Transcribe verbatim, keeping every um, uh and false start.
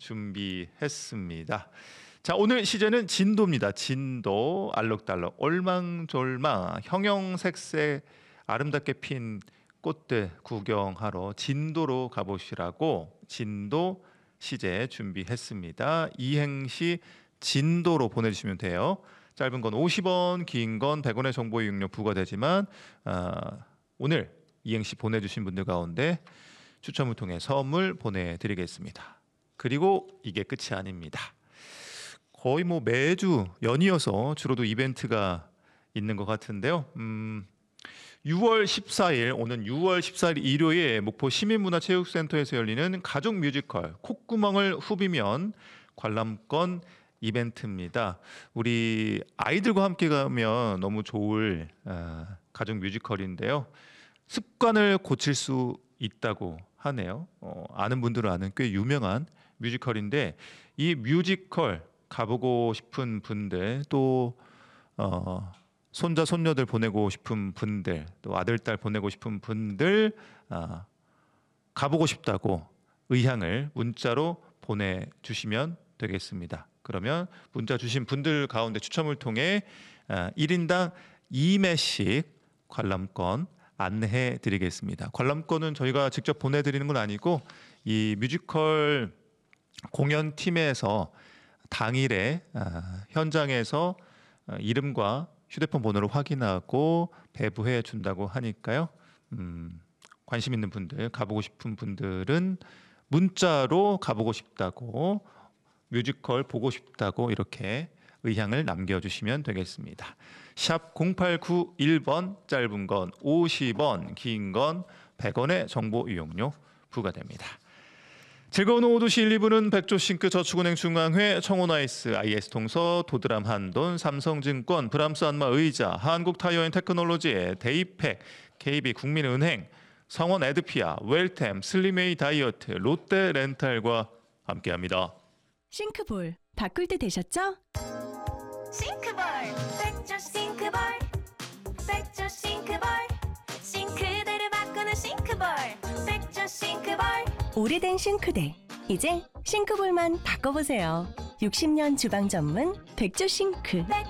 준비했습니다. 자, 오늘 시제는 진도입니다. 진도, 알록달록, 올망졸망, 형형색색 아름답게 핀 꽃들 구경하러 진도로 가보시라고 진도 시제 준비했습니다. 이행시 진도로 보내주시면 돼요. 짧은 건 오십 원, 긴 건 백 원의 정보 이용료 부과되지만 어, 오늘 이행시 보내주신 분들 가운데 추첨을 통해 선물 보내드리겠습니다. 그리고 이게 끝이 아닙니다. 거의 뭐 매주 연이어서 주로도 이벤트가 있는 것 같은데요. 음, 유월 십사일 오는 유월 십사일 일요일 목포 시민문화체육센터에서 열리는 가족 뮤지컬 콧구멍을 후비면 관람권 이벤트입니다. 우리 아이들과 함께 가면 너무 좋을 어, 가족 뮤지컬인데요. 습관을 고칠 수 있다고 하네요. 어, 아는 분들은 아는 꽤 유명한 뮤지컬인데 이 뮤지컬 가보고 싶은 분들 또 어, 손자 손녀들 보내고 싶은 분들 또 아들 딸 보내고 싶은 분들 어, 가보고 싶다고 의향을 문자로 보내주시면 되겠습니다. 그러면 문자 주신 분들 가운데 추첨을 통해 어, 일 인당 이 매씩 관람권 안내해 드리겠습니다. 관람권은 저희가 직접 보내드리는 건 아니고 이 뮤지컬 공연팀에서 당일에 아, 현장에서 아, 이름과 휴대폰 번호를 확인하고 배부해 준다고 하니까요. 음, 관심 있는 분들, 가보고 싶은 분들은 문자로 가보고 싶다고 뮤지컬 보고 싶다고 이렇게 의향을 남겨주시면 되겠습니다. 샵 공팔구일 번 짧은 건 오십 원, 긴 건 백 원의 정보 이용료 부과됩니다. 즐거운 오후 두 시 일, 이 부는 백조싱크 저축은행 중앙회, 청호나이스, 아이에스통서, 도드람 한돈, 삼성증권, 브람스 안마 의자, 한국타이어앤테크놀로지의 데이팩, 케이비국민은행, 성원 에드피아, 웰템, 슬림웨이 다이어트, 롯데렌탈과 함께합니다. 싱크볼 바꿀 때 되셨죠? 싱크볼 백조 싱크볼 백조 싱크볼 싱크대를 바꾸는 싱크볼 백조 싱크볼 오래된 싱크대 이제 싱크볼만 바꿔보세요. 육십 년 주방 전문 백조 싱크.